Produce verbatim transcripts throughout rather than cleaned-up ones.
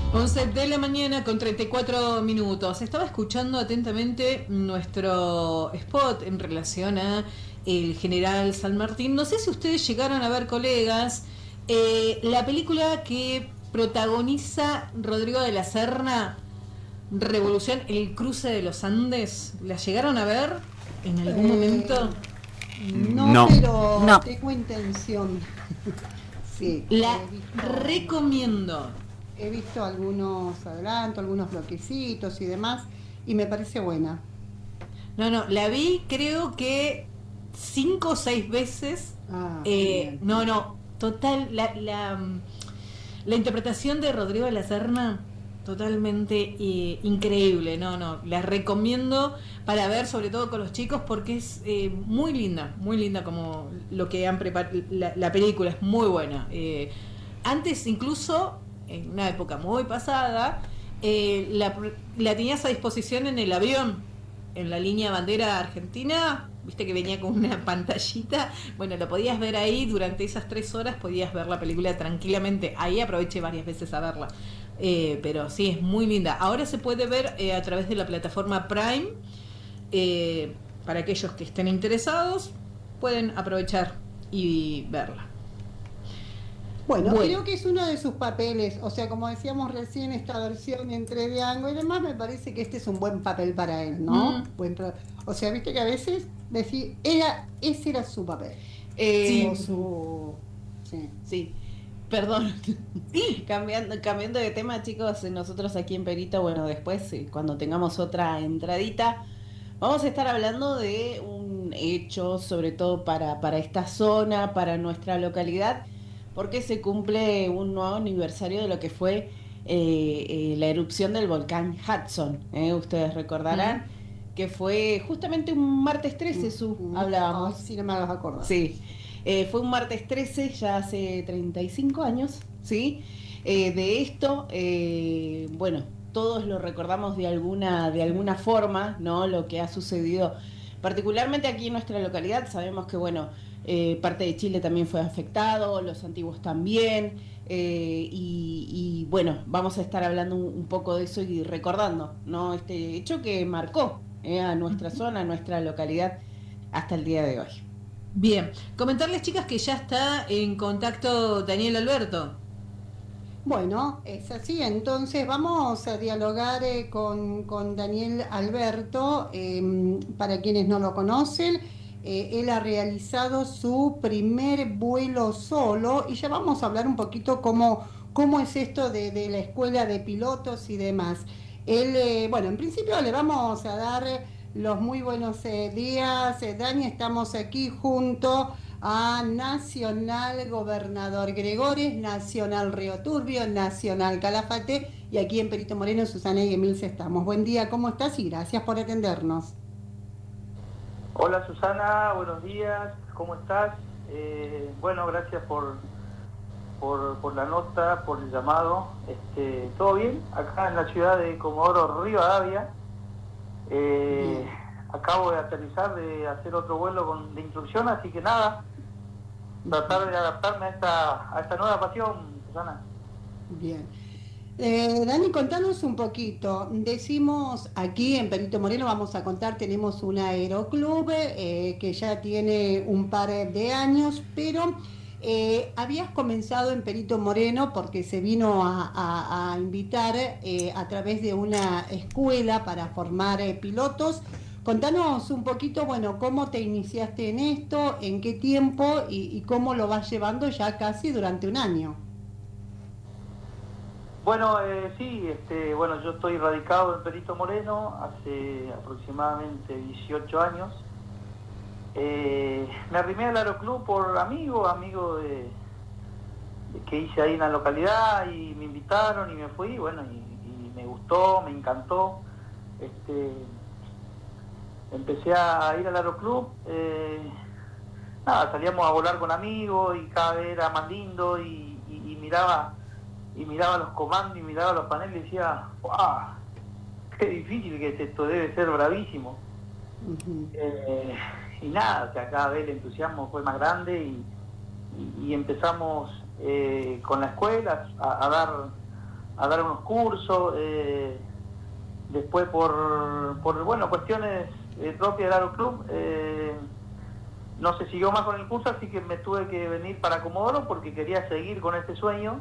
once de la mañana con treinta y cuatro minutos. Estaba escuchando atentamente nuestro spot en relación a el general San Martín. No sé si ustedes llegaron a ver, colegas, eh, la película que protagoniza Rodrigo de la Serna, Revolución, el cruce de los Andes. ¿La llegaron a ver en algún Eh, momento? No, No. pero No. tengo intención. Sí, La he visto, recomiendo. he visto algunos adelantos, algunos bloquecitos y demás, y me parece buena. No, no, la vi creo que cinco o seis veces. Ah, Eh, bien. no, no, total, la, la, la interpretación de Rodrigo de la Serna, totalmente eh, increíble. No, no, la recomiendo para ver, sobre todo con los chicos, porque es eh, muy linda, muy linda como lo que han preparado. La, la película es muy buena. Eh, antes, incluso, en una época muy pasada, eh, la, la tenías a disposición en el avión, en la línea bandera argentina, viste que venía con una pantallita. Bueno, lo podías ver ahí durante esas tres horas, podías ver la película tranquilamente. Ahí aproveché varias veces a verla. Eh, pero sí, es muy linda. Ahora se puede ver eh, a través de la plataforma Prime. Eh, para aquellos que estén interesados, pueden aprovechar y verla. Bueno, Bueno. creo que es uno de sus papeles, o sea, como decíamos recién, esta versión entre Diango y demás, me parece que este es un buen papel para él, ¿no? Mm. Buen pro- o sea, viste que a veces decir, era, ese era su papel. Eh, O su... Sí. Sí, perdón. Sí. Cambiando, cambiando de tema, chicos, nosotros aquí en Perito, bueno, después, eh, cuando tengamos otra entradita, vamos a estar hablando de un hecho, sobre todo para, para esta zona, para nuestra localidad, porque se cumple un nuevo aniversario de lo que fue eh, eh, la erupción del volcán Hudson. ¿eh? Ustedes recordarán que fue justamente un martes trece, Su, Mm, mm. hablábamos. Ay, sí, no me los acordaba. Sí, eh, fue un martes trece, ya hace treinta y cinco años, ¿sí? Eh, de esto, eh, bueno, todos lo recordamos de alguna, de alguna forma, ¿no? Lo que ha sucedido, particularmente aquí en nuestra localidad, sabemos que, bueno, eh, parte de Chile también fue afectado, los antiguos también, eh, y, y, bueno, vamos a estar hablando un, un poco de eso y recordando, ¿no? Este hecho que marcó eh, a nuestra zona, a nuestra localidad, hasta el día de hoy. Bien, comentarles, chicas, que ya está en contacto Daniel Alberto. Bueno, es así, entonces vamos a dialogar eh, con, con Daniel Alberto. Eh, para quienes no lo conocen, eh, él ha realizado su primer vuelo solo y ya vamos a hablar un poquito cómo, cómo es esto de, de la escuela de pilotos y demás. Él, eh, bueno, en principio le vamos a dar los muy buenos eh, días. Eh, Dani, estamos aquí junto a Nacional Gobernador Gregores, Nacional Río Turbio, Nacional Calafate y aquí en Perito Moreno, Susana y Emilce estamos. Buen día, ¿cómo estás? Y gracias por atendernos. Hola Susana, buenos días, ¿cómo estás? Eh, bueno, gracias por, por, por la nota, por el llamado. Este, ¿todo bien? Acá en la ciudad de Comodoro Rivadavia. Eh, acabo de aterrizar, de hacer otro vuelo con, de instrucción, así que nada, tratar de adaptarme a esta, a esta nueva pasión, Susana. Bien. Eh, Dani, contanos un poquito. Decimos aquí en Perito Moreno, vamos a contar, tenemos un aeroclub eh, que ya tiene un par de años, pero eh, habías comenzado en Perito Moreno porque se vino a, a, a invitar eh, a través de una escuela para formar eh, pilotos. Contanos un poquito, bueno, cómo te iniciaste en esto, en qué tiempo y, y cómo lo vas llevando ya casi durante un año. Bueno, eh, sí, este, bueno, yo estoy radicado en Perito Moreno hace aproximadamente dieciocho años. Eh, me arrimé al aeroclub por amigo, amigo de, de que hice ahí en la localidad y me invitaron y me fui, bueno, y, y me gustó, me encantó. Este, empecé a ir al aeroclub, eh, nada, salíamos a volar con amigos y cada vez era más lindo y, y, y miraba y miraba los comandos y miraba los paneles y decía, ¡wow! ¡Qué difícil que es esto! Debe ser bravísimo. Uh-huh. Eh, y nada, o sea, cada vez el entusiasmo fue más grande y, y, y empezamos eh, con la escuela a, a dar a dar unos cursos, eh, después por, por bueno, cuestiones eh, propias del Aeroclub, eh, no se siguió más con el curso, así que me tuve que venir para Comodoro porque quería seguir con este sueño.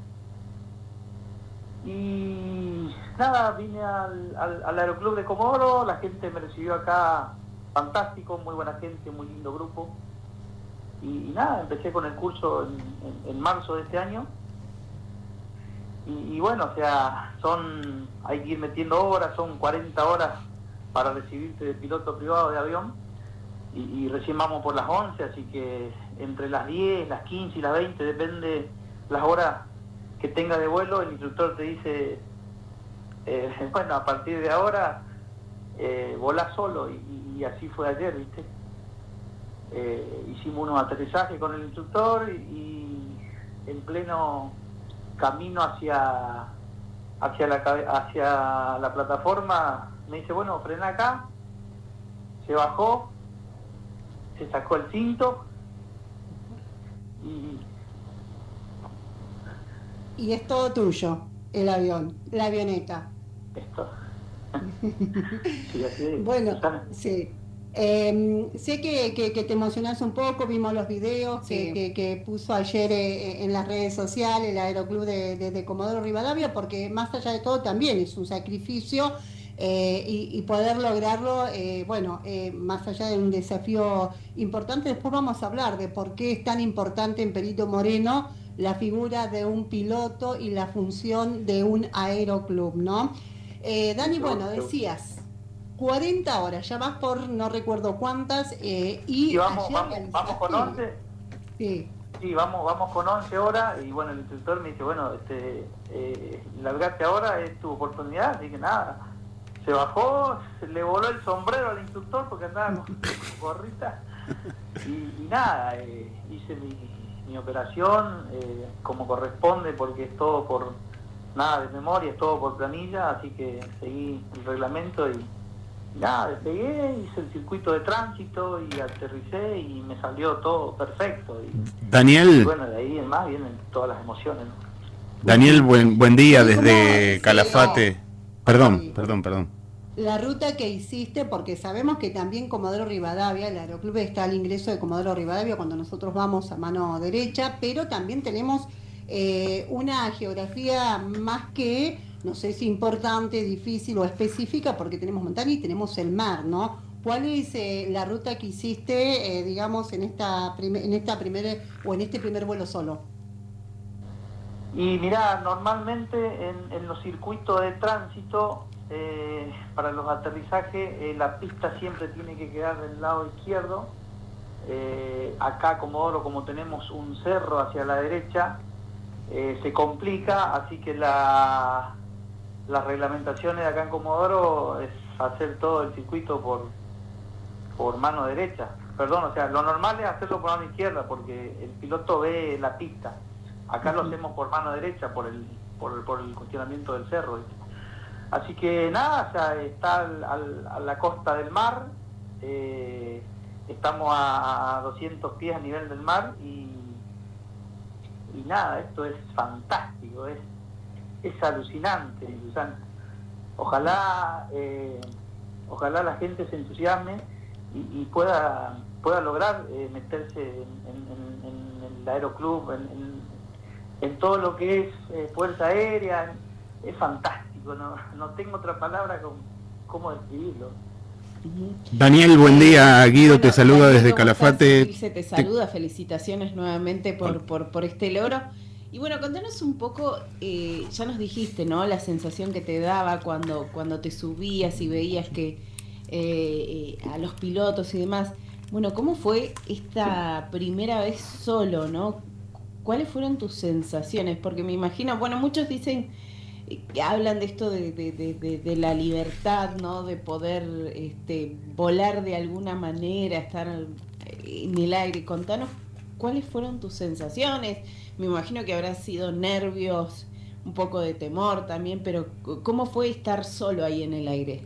Y nada, vine al, al, al Aeroclub de Comodoro, la gente me recibió acá fantástico, muy buena gente, muy lindo grupo. Y, y nada, empecé con el curso en, en, en marzo de este año. Y, y bueno, o sea, son hay que ir metiendo horas, son cuarenta horas para recibirte de piloto privado de avión. Y, y recién vamos por las once, así que entre las diez, las quince y las veinte, depende las horas que tenga de vuelo, el instructor te dice, eh, bueno, a partir de ahora eh, volá solo, y, y así fue ayer, ¿viste? Eh, hicimos unos aterrizajes con el instructor y, y en pleno camino hacia hacia la hacia la plataforma me dice, bueno, frena acá, se bajó, se sacó el cinto y y es todo tuyo, el avión, la avioneta. Esto. Sí, así es. Bueno, Susana. sí. Eh, sé que, que, que te emocionás un poco, vimos los videos Sí. que, que, que puso ayer eh, en las redes sociales el Aeroclub de, de, de Comodoro Rivadavia, porque más allá de todo también es un sacrificio eh, y, y poder lograrlo, eh, bueno, eh, más allá de un desafío importante. Después vamos a hablar de por qué es tan importante en Perito Moreno la figura de un piloto y la función de un aeroclub, ¿no? Eh, Dani, bueno, decías cuarenta horas, ya vas por no recuerdo cuántas, eh, y, Y vamos, ayer vamos, realizaste- vamos con once. Sí, Sí, vamos, vamos con once horas y bueno, el instructor me dice, bueno, este, eh, largate ahora, es tu oportunidad, así que nada. Se bajó, se le voló el sombrero al instructor porque andaba con su gorrita y, y nada, eh, hice mi, mi operación eh, como corresponde porque es todo por, nada de memoria, es todo por planilla, así que seguí el reglamento y nada, despegué, hice el circuito de tránsito y aterricé y me salió todo perfecto. Y, y Daniel, bueno, de ahí en más vienen todas las emociones, ¿no? Daniel, buen buen día Sí, ¿cómo? desde Sí, Calafate. no. Perdón, Sí. perdón, perdón. la ruta que hiciste, porque sabemos que también Comodoro Rivadavia, el aeroclub está al ingreso de Comodoro Rivadavia cuando nosotros vamos a mano derecha, pero también tenemos eh, una geografía más que, no sé si importante, difícil o específica, porque tenemos montaña y tenemos el mar, ¿no? ¿Cuál es eh, la ruta que hiciste, eh, digamos, en esta prim- en esta primera o en este primer vuelo solo? Y mirá, normalmente en, en los circuitos de tránsito, eh, para los aterrizajes, eh, la pista siempre tiene que quedar del lado izquierdo. Eh, acá, Comodoro, como tenemos un cerro hacia la derecha, eh, se complica, así que la, las reglamentaciones de acá en Comodoro es hacer todo el circuito por, por mano derecha. Perdón, o sea, lo normal es hacerlo por mano izquierda porque el piloto ve la pista. Acá lo hacemos por mano derecha, por el por el, por el cuestionamiento del cerro. ¿Viste? Así que nada, o sea, está al, al, a la costa del mar, eh, estamos a, a doscientos pies a nivel del mar y, y nada, esto es fantástico, es, es alucinante, Susana. Ojalá, eh, ojalá la gente se entusiasme y, y pueda, pueda lograr eh, meterse en, en, en, en el aeroclub, en, en en todo lo que es eh, fuerza aérea, es fantástico, no, no tengo otra palabra con cómo describirlo. Daniel, buen día. Guido Bueno, te saluda Daniel, desde ¿cómo Calafate. estás? Ilse te saluda, felicitaciones nuevamente por, Hola. por, por este logro. Y bueno, contanos un poco, eh, ya nos dijiste, ¿no? La sensación que te daba cuando, cuando te subías y veías que eh, eh, a los pilotos y demás. Bueno, ¿cómo fue esta primera vez solo, ¿no? ¿Cuáles fueron tus sensaciones? Porque me imagino, bueno, muchos dicen, eh, que hablan de esto de, de, de, de, de la libertad, ¿no? De poder este, volar de alguna manera, estar en el aire. Contanos cuáles fueron tus sensaciones. Me imagino que habrán sido nervios, un poco de temor también, pero ¿cómo fue estar solo ahí en el aire?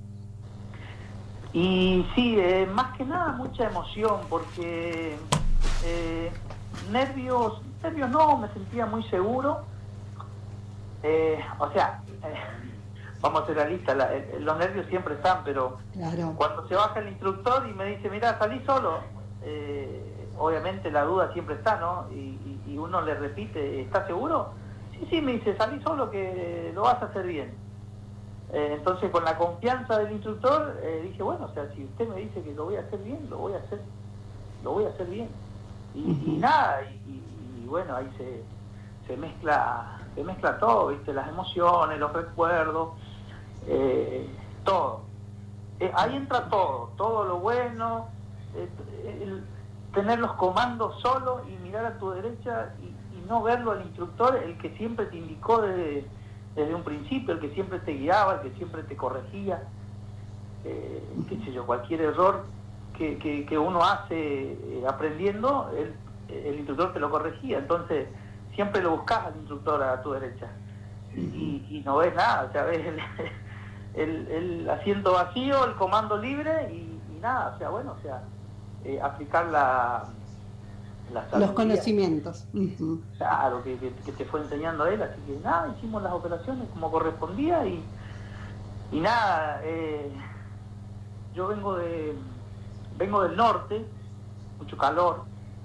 Y sí, eh, más que nada mucha emoción, porque eh, nervios, nervios no, me sentía muy seguro, Eh, o sea, eh, vamos a ser realistas, la, eh, los nervios siempre están, pero Claro. cuando se baja el instructor y me dice, mira, salí solo, eh, obviamente la duda siempre está, ¿no? Y, y, y uno le repite, ¿estás seguro? Sí, sí, me dice, salí solo que lo vas a hacer bien. Eh, entonces, con la confianza del instructor, eh, dije, bueno, o sea, si usted me dice que lo voy a hacer bien, lo voy a hacer, lo voy a hacer bien. Y, Ujú. y nada, y, y- y bueno, ahí se, se mezcla, se mezcla todo, ¿viste? Las emociones, los recuerdos, eh, todo. Eh, ahí entra todo, todo lo bueno, eh, el tener los comandos solo y mirar a tu derecha y, y no verlo al instructor, el que siempre te indicó desde, desde un principio, el que siempre te guiaba, el que siempre te corregía, eh, qué sé yo, cualquier error que, que, que uno hace eh, aprendiendo, el, el instructor te lo corregía, entonces siempre lo buscas al instructor a tu derecha y, y, y no ves nada, o sea, ves el, el, el asiento vacío, el comando libre y, y nada, o sea, bueno, o sea, eh, aplicar la, la Los sabiduría, conocimientos. Ujú. claro, que, que, que te fue enseñando él, así que nada, hicimos las operaciones como correspondía y, y nada, eh, yo vengo de vengo del norte, mucho calor,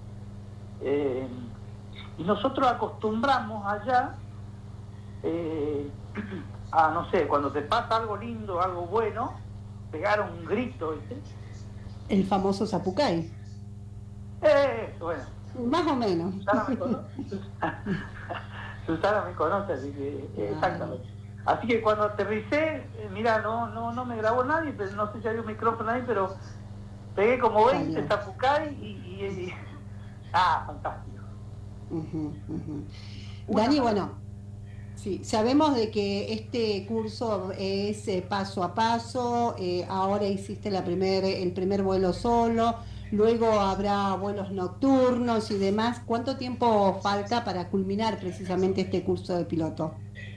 eh, y nosotros acostumbramos allá eh, a, no sé, cuando te pasa algo lindo, algo bueno, pegar un grito, ¿viste? El famoso Zapucay. Eh, bueno, Más o menos. Susana me conoce, Susana me conoce, así que, eh, exactamente. Así que cuando aterricé, eh, mira, no, no, no me grabó nadie, pero no sé si había un micrófono ahí, pero pegué como veinte Genial. Zapucay y, y, y- ah, fantástico. Ujú, ujú. Una Dani, más. bueno, sí, sabemos de que este curso es eh, paso a paso, eh, ahora hiciste la primer, el primer vuelo solo, luego habrá vuelos nocturnos y demás. ¿Cuánto tiempo falta para culminar precisamente este curso de piloto?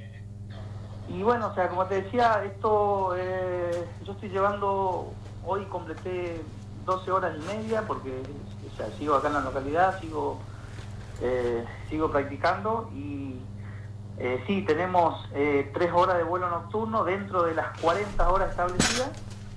Y bueno, o sea, como te decía, esto eh, yo estoy llevando, hoy completé doce horas y media porque o sea, sigo acá en la localidad, sigo eh, sigo practicando y eh, sí, tenemos eh, tres horas de vuelo nocturno dentro de las cuarenta horas establecidas.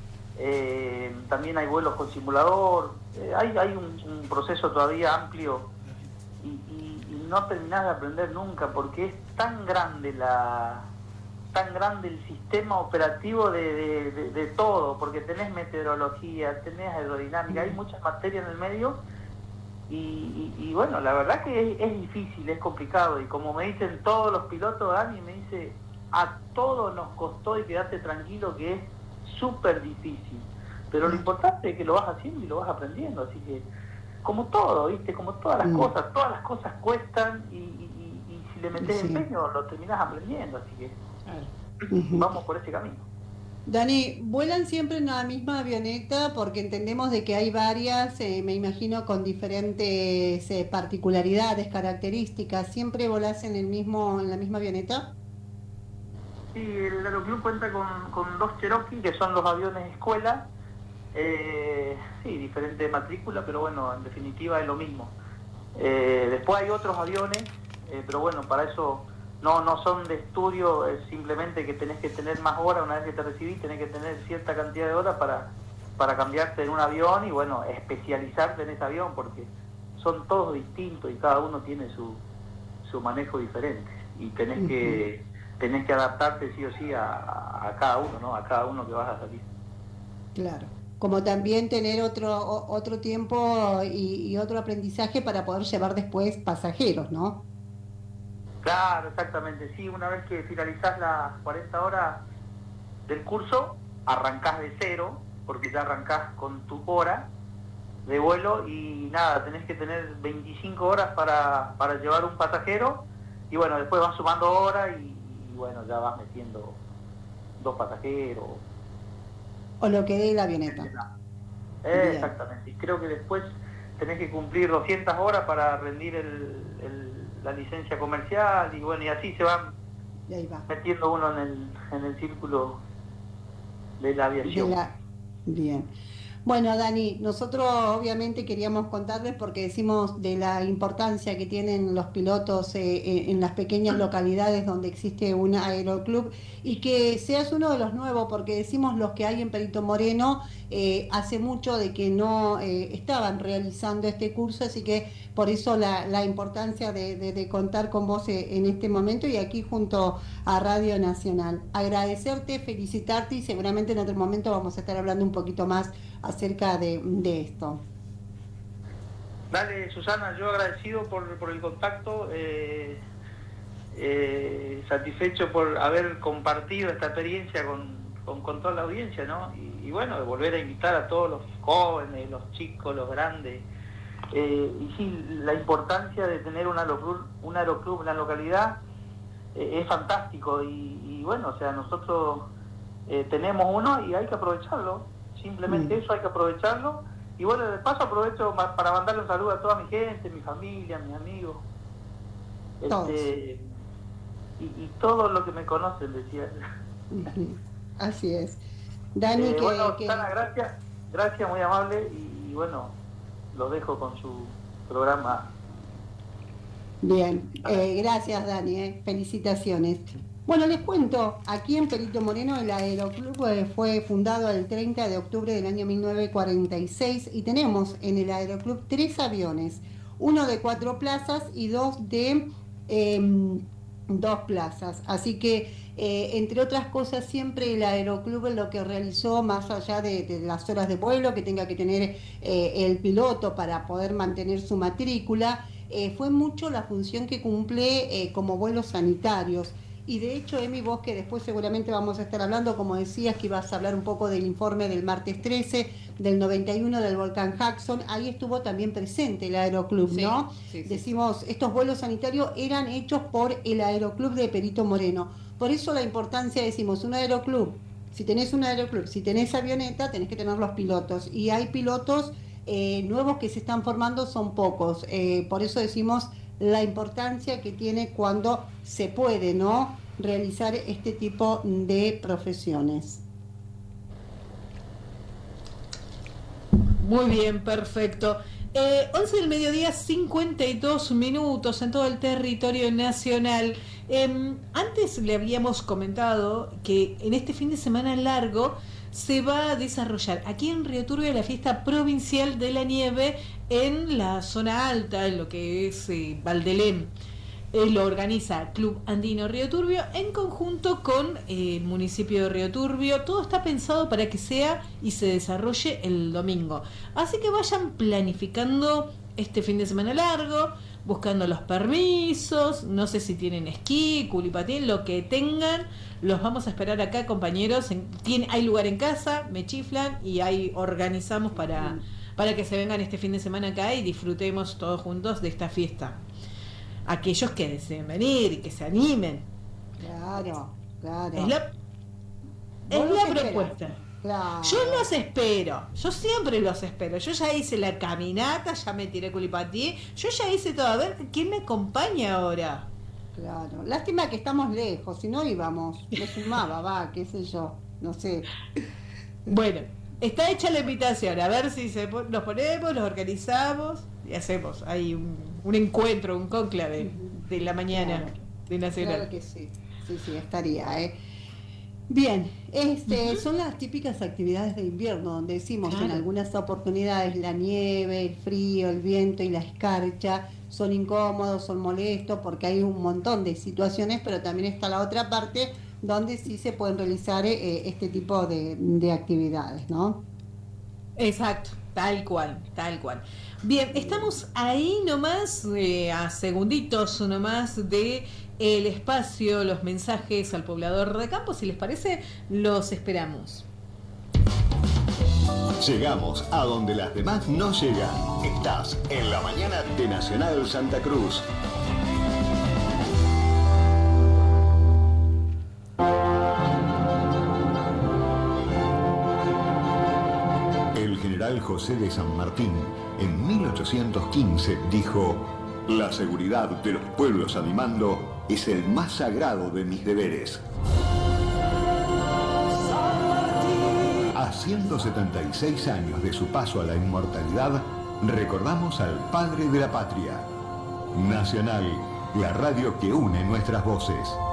Eh, también hay vuelos con simulador, eh, hay, hay un, un proceso todavía amplio y, y- y no terminás de aprender nunca porque es tan grande la tan grande el sistema operativo de, de, de, de todo, porque tenés meteorología, tenés aerodinámica, hay muchas materias en el medio y, y, y bueno, la verdad que es, es difícil, es complicado y como me dicen todos los pilotos, Dani me dice, a todos nos costó y quedate tranquilo que es súper difícil, pero lo importante es que lo vas haciendo y lo vas aprendiendo, así que como todo, ¿viste? Como todas las Mm. cosas, todas las cosas cuestan y, y, y, y si le metes Sí. empeño lo terminás aprendiendo, así que Ujú. vamos por ese camino. Dani, ¿vuelan siempre en la misma avioneta? Porque entendemos de que hay varias, eh, me imagino, con diferentes eh, particularidades, características. ¿Siempre volás en el mismo, en la misma avioneta? Sí, el Aeroclub cuenta con, con dos Cherokee, que son los aviones escuela. Eh, sí, diferente matrícula, pero bueno, en definitiva es lo mismo. Eh, después hay otros aviones, eh, pero bueno, para eso no no son de estudio, es simplemente que tenés que tener más horas, una vez que te recibís, tenés que tener cierta cantidad de horas para, para cambiarte en un avión y bueno, especializarte en ese avión, porque son todos distintos y cada uno tiene su, su manejo diferente y tenés Ujú. que tenés que adaptarte sí o sí a, a cada uno, ¿no? A cada uno que vas a salir. Claro. Como también tener otro, o- otro tiempo y, y otro aprendizaje para poder llevar después pasajeros, ¿no? Claro, exactamente, sí, una vez que finalizás las cuarenta horas del curso, arrancás de cero, porque ya arrancás con tu hora de vuelo y nada, tenés que tener veinticinco horas para, para llevar un pasajero y bueno, después vas sumando horas y, y bueno, ya vas metiendo dos pasajeros. O lo que dé la avioneta. Eh, Bien. exactamente, y creo que después tenés que cumplir doscientas horas para rendir el, el- la licencia comercial y bueno, y así se van Y ahí va. metiendo uno en el, en el círculo de la De aviación. la... Bien. Bueno, Dani, nosotros obviamente queríamos contarles porque decimos de la importancia que tienen los pilotos eh, en las pequeñas localidades donde existe un aeroclub y que seas uno de los nuevos, porque decimos los que hay en Perito Moreno, eh, hace mucho de que no eh, estaban realizando este curso, así que por eso la, la importancia de, de, de contar con vos en este momento y aquí junto a Radio Nacional. Agradecerte, felicitarte y seguramente en otro momento vamos a estar hablando un poquito más acerca de, de esto. Dale, Susana, yo agradecido por, por el contacto, eh, eh, satisfecho por haber compartido esta experiencia con, con, con toda la audiencia, ¿no? Y, y bueno, de volver a invitar a todos los jóvenes, los chicos, los grandes. Eh, y sí, la importancia de tener un aeroclub, un aeroclub en la localidad eh, es fantástico y, y bueno, o sea, nosotros eh, tenemos uno y hay que aprovecharlo. Simplemente mm. eso, hay que aprovecharlo. Y bueno, de paso aprovecho para mandarle un saludo a toda mi gente, mi familia, mis amigos. Este, y, y todo lo que me conocen, decía. Así es. Dani, eh, que, bueno, que... Susana, gracias, gracias, muy amable. Y, y bueno, lo dejo con su programa. Bien, eh, gracias Dani, eh. felicitaciones. Bueno, les cuento, aquí en Perito Moreno el aeroclub fue fundado el treinta de octubre del año mil novecientos cuarenta y seis y tenemos en el aeroclub tres aviones, uno de cuatro plazas y dos de eh, dos plazas. Así que, eh, entre otras cosas, siempre el aeroclub lo que realizó, más allá de, de las horas de vuelo que tenga que tener eh, el piloto para poder mantener su matrícula, eh, fue mucho la función que cumple eh, como vuelos sanitarios. Y de hecho, Emi, vos que después seguramente vamos a estar hablando, como decías, que ibas a hablar un poco del informe del martes trece, del noventa y uno del volcán Jackson, ahí estuvo también presente el aeroclub, sí, ¿no? Sí, sí. Decimos, estos vuelos sanitarios eran hechos por el aeroclub de Perito Moreno. Por eso la importancia, decimos, un aeroclub, si tenés un aeroclub, si tenés avioneta, tenés que tener los pilotos. Y hay pilotos eh, nuevos que se están formando, son pocos. Eh, por eso decimos la importancia que tiene cuando se puede, ¿no?, realizar este tipo de profesiones. Muy bien, perfecto. Eh, once del mediodía, cincuenta y dos minutos en todo el territorio nacional. Eh, antes le habíamos comentado que en este fin de semana largo se va a desarrollar aquí en Río Turbio la fiesta provincial de la nieve en la zona alta, en lo que es eh, Valdelén. Eh, lo organiza Club Andino Río Turbio en conjunto con eh, el municipio de Río Turbio. Todo está pensado para que sea y se desarrolle el domingo. Así que vayan planificando este fin de semana largo, buscando los permisos, no sé si tienen esquí, culipatín, lo que tengan. Los vamos a esperar acá, compañeros. En, tiene, hay lugar en casa, me chiflan y ahí organizamos para, para que se vengan este fin de semana acá y disfrutemos todos juntos de esta fiesta. Aquellos que deseen venir y que se animen. Claro, claro. Es la, es la propuesta. Claro. Yo los espero, yo siempre los espero. Yo ya hice la caminata, ya me tiré culipatí, yo ya hice todo. A ver, ¿quién me acompaña ahora? Claro, lástima que estamos lejos, si no íbamos, me sumaba, va, qué sé yo, no sé. Bueno, está hecha la invitación, a ver si se, nos ponemos, los organizamos y hacemos ahí un, un encuentro, un cónclave de la mañana, claro, de Nacional. Claro que sí, sí, sí, estaría, ¿eh? Bien, este, uh-huh. son las típicas actividades de invierno, donde decimos claro. en algunas oportunidades la nieve, el frío, el viento y la escarcha son incómodos, son molestos, porque hay un montón de situaciones, pero también está la otra parte donde sí se pueden realizar eh, este tipo de, de actividades, ¿no? Exacto, tal cual, tal cual. Bien, estamos ahí nomás, eh, a segunditos nomás de el espacio, los mensajes al poblador de campo. Si les parece, los esperamos. Llegamos a donde las demás no llegan. Estás en la mañana de Nacional Santa Cruz. El general José de San Martín, en mil ochocientos quince, dijo: la seguridad de los pueblos a mi mando es el más sagrado de mis deberes. A ciento setenta y seis años de su paso a la inmortalidad, recordamos al padre de la patria. Nacional, la radio que une nuestras voces.